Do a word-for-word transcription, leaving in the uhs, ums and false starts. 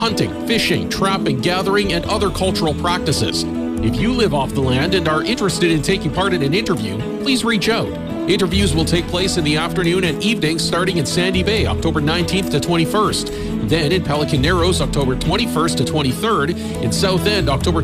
hunting, fishing, trapping, gathering, and other cultural practices. If you live off the land and are interested in taking part in an interview, please reach out. Interviews will take place in the afternoon and evening starting in Sandy Bay, October nineteenth to twenty-first. Then in Pelican Narrows, October twenty-first to twenty-third. In South End, October